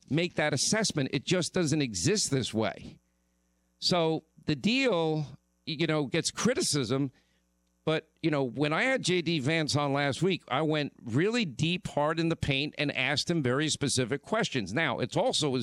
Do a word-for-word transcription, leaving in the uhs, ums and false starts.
make that assessment. It just doesn't exist this way. So the deal, you know, gets criticism. But, you know, when I had J D Vance on last week, I went really deep, hard in the paint and asked him very specific questions. Now, it's also